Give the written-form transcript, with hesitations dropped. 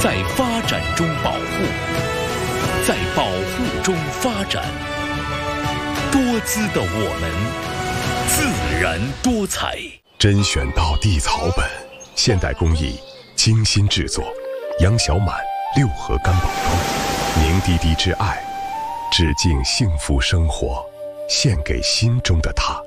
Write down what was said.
在发展中保护，在保护中发展。多姿的我们，自然多彩。 甄选到地草本，现代工艺，精心制作。杨小满6盒干宝装，凝滴滴之爱，致敬幸福生活，献给心中的他。